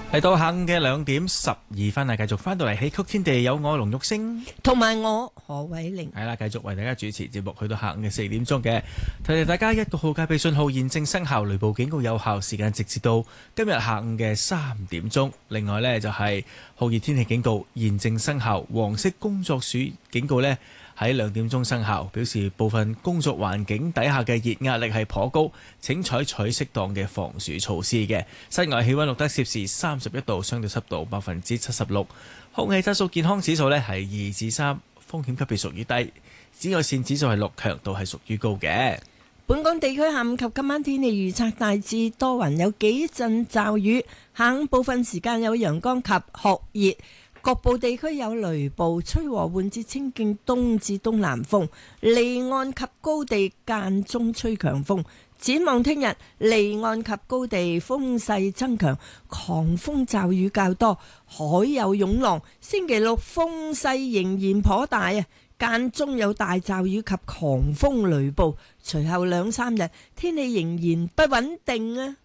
嚟到下午嘅2:12啊，繼續翻到嚟喜曲天地，有我龍玉星同埋我何偉玲， 係啦，繼續為大家主持節目，去到下午嘅4點鐘嘅。提提大家，1個號戒備信號現正生效，雷暴警告有效時間直至到今日下午嘅3點鐘。另外呢，就係酷熱天氣警告現正生效，黃色工作暑警告呢喺2點鐘生效，表示部分工作環境底下嘅熱壓力係頗高，請採取適當嘅防暑措施嘅。室外氣溫錄得攝氏31度，相對濕度76%，空氣質素健康指數呢係2至3，風險級別屬於低，紫外線指數係6，強度係屬於高嘅。 本港地區下午及今晚天氣預測大致多雲，有幾陣驟雨，下午部分時間有陽光及酷熱。局部地區有雷暴，吹和緩至清勁東至東南風，離岸及高地間中吹強風。展望聽日，離岸及高地風勢增強，狂風驟雨較多，海有湧浪。星期六風勢仍然頗大啊，間中有大驟雨及狂風雷暴。隨後2-3日天氣仍然不穩定啊。